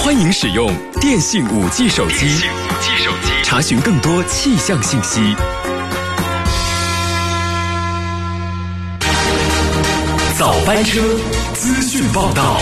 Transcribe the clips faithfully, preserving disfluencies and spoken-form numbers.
欢迎使用电信 五 G 手机，查询更多气象信息。早班车资讯报道。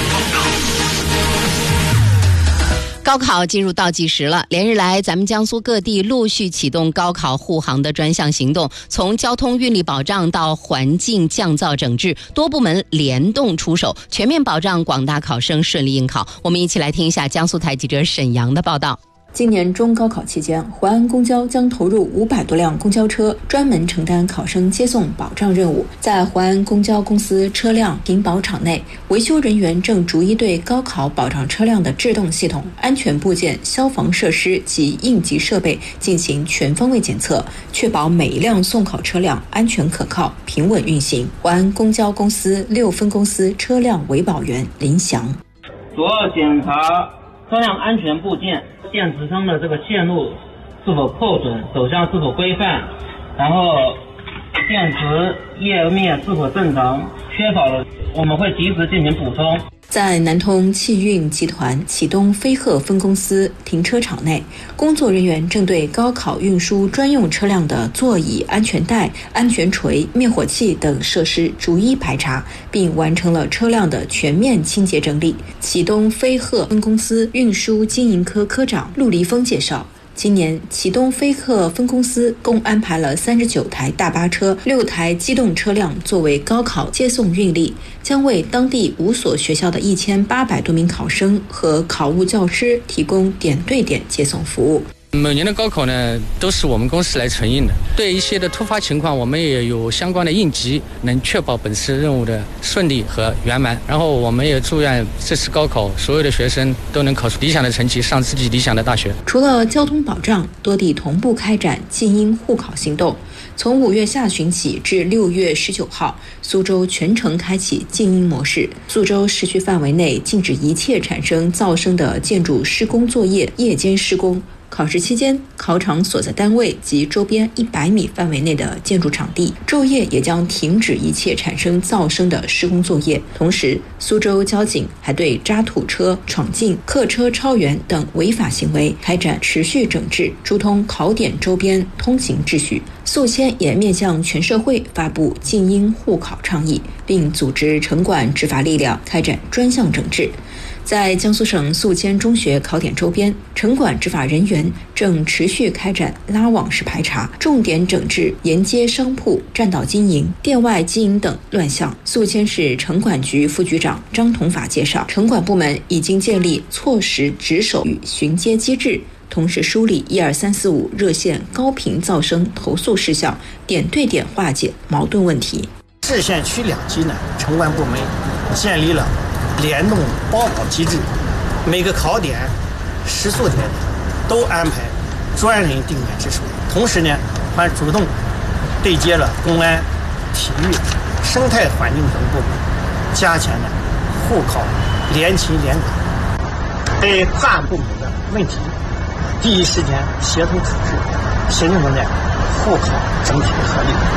高考进入倒计时了，连日来咱们江苏各地陆续启动高考护航的专项行动，从交通运力保障到环境降噪整治，多部门联动出手，全面保障广大考生顺利应考。我们一起来听一下江苏台记者沈阳的报道。 今年中高考期间，淮安公交将投入五百多辆公交车，专门承担考生接送保障任务。在淮安公交公司车辆停保场内，维修人员正逐一对高考保障车辆的制动系统、安全部件、消防设施及应急设备进行全方位检测，确保每一辆送考车辆安全可靠、平稳运行。淮安公交公司六分公司车辆维保员林翔： 主要检查车辆安全部件、电池仓的这个线路是否扣准，走向是否规范，然后电池液面是否正常，缺少了我们会及时进行补充。 在南通汽运集团启东飞鹤分公司停车场内，工作人员正对高考运输专用车辆的座椅、安全带、安全锤、灭火器等设施逐一排查，并完成了车辆的全面清洁整理。启东飞鹤分公司运输经营科科长陆立峰介绍，今年启东飞鹤分公司共安排了三十九台大巴车、六台机动车辆作为高考接送运力，将为当地五所学校的一千八百多名考生和考务教师提供点对点接送服务。 每年的高考呢，都是我们公司来承应的。对一些的突发情况，我们也有相关的应急，能确保本次任务的顺利和圆满。然后我们也祝愿这次高考所有的学生都能考出理想的成绩，上自己理想的大学。 除了交通保障，多地同步开展静音护考行动。从五月下旬起至六月十九号，苏州全程开启静音模式。苏州市区范围内禁止一切产生噪声的建筑施工作业夜间施工。考试期间，考场所在单位及周边一百米范围内的建筑场地昼夜也将停止一切产生噪声的施工作业。同时，苏州交警还对渣土车、闯进、客车超员等违法行为开展持续整治，疏通考点周边通行秩序。宿迁也面向全社会发布静音护考倡议，并组织城管执法力量开展专项整治。在江苏省宿迁中学考点周边，城管执法人员正持续开展拉网式排查，重点整治沿街商铺、占道经营、店外经营等乱象。宿迁市城管局副局长张同法介绍，城管部门已经建立错时值守与巡街机制，同时梳理一二三四五热线高频噪声投诉事项，点对点化解矛盾问题。 市县区两级呢，城管部门建立了联动保考机制，每个考点、食宿点都安排专人定点值守。同时呢，还主动对接了公安、体育、生态环境等部门，加强了护考联勤联管，对跨部门的问题第一时间协同处置，形成了护考整体的合力。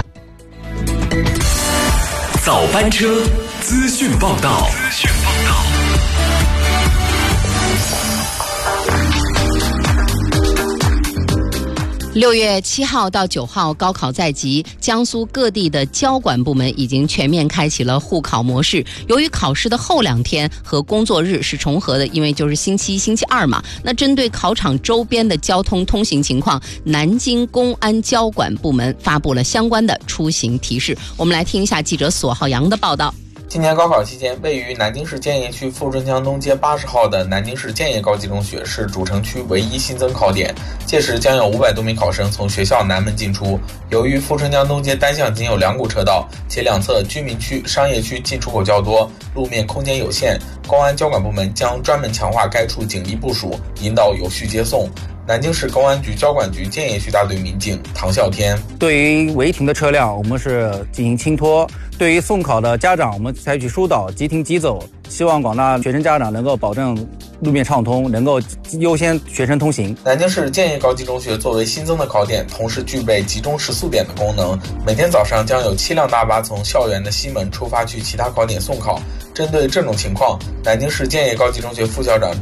早班车资讯报道。资讯报道。 六月七号到九号高考在即，江苏各地的交管部门已经全面开启了护考模式。由于考试的后两天和工作日是重合的，因为就是星期一、星期二嘛。那针对考场周边的交通通行情况，南京公安交管部门发布了相关的出行提示。我们来听一下记者索浩洋的报道。 今年高考期间，位于南京市建邺区富春江东街八十号的南京市建邺高级中学是主城区唯一新增考点，届时将有五百多名考生从学校南门进出。由于富春江东街单向仅有两股车道，且两侧居民区、商业区进出口较多，路面空间有限，公安交管部门将专门强化该处警力部署，引导有序接送。南京市公安局交管局建邺区大队民警唐啸天： 对于违停的车辆，我们是进行清拖；对于送考的家长，我们采取疏导，即停即走。希望广大学生家长能够保证路面畅通，能够优先学生通行。 南京市建邺高级中学作为新增的考点，同时具备集中食宿点的功能。每天早上将有七辆大巴从校园的西门出发去其他考点送考。针对这种情况，南京市建邺高级中学副校长